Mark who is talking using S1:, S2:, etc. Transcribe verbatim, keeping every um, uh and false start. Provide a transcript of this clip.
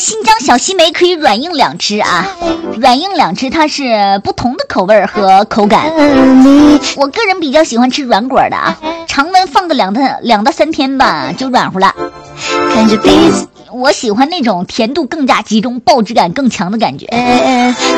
S1: 新疆小西梅可以软硬两吃啊，软硬两吃它是不同的口味和口感。我个人比较喜欢吃软果的啊，常温放个两到两到三天吧就软乎了。看着彼此，我喜欢那种甜度更加集中、爆汁感更强的感觉。